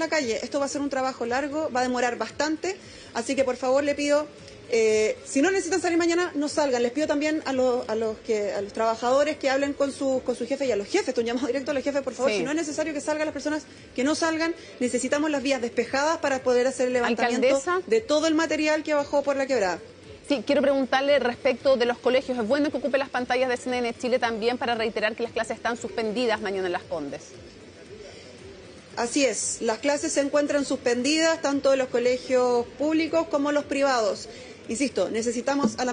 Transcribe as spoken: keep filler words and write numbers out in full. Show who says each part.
Speaker 1: la calle. Esto va a ser un trabajo largo, va a demorar bastante, así que por favor le pido, eh, si no necesitan salir mañana, no salgan. Les pido también a los, a los, que, a los trabajadores que hablen con su, con su jefe y a los jefes, un llamado directo a los jefes, por favor,
Speaker 2: sí.
Speaker 1: si no es necesario que salgan las personas, que no salgan. Necesitamos las vías despejadas para poder hacer el levantamiento
Speaker 2: Alcaldesa,
Speaker 1: de todo el material que bajó por la quebrada.
Speaker 2: Sí, quiero preguntarle respecto de los colegios. ¿Es bueno que ocupe las pantallas de C N N Chile también para reiterar que las clases están suspendidas mañana en Las Condes?
Speaker 1: Así es, las clases se encuentran suspendidas tanto en los colegios públicos como los privados. Insisto, necesitamos a la